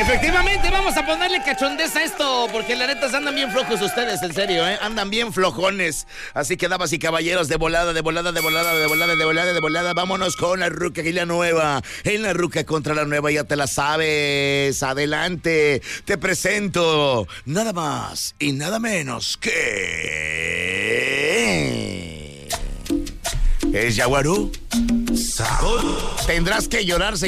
Efectivamente, vamos a ponerle cachondez a esto, porque la neta andan bien flojos ustedes, en serio, andan bien flojones. Así que, damas y caballeros, de volada, vámonos con la ruca y la nueva. En la ruca contra la nueva, ya te la sabes. Adelante, te presento nada más y nada menos que... ¿Es Yaguarú? Tendrás que llorar, señor.